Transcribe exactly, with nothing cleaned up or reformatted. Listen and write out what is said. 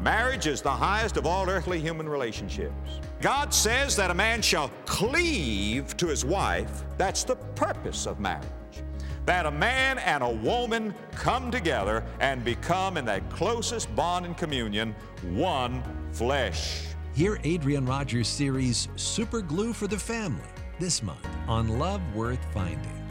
Marriage is the highest of all earthly human relationships. God says that a man shall cleave to his wife. That's the purpose of marriage. That a man and a woman come together and become, in that closest bond and communion, one flesh. Hear Adrian Rogers' series, Super Glue for the Family, this month on Love Worth Finding.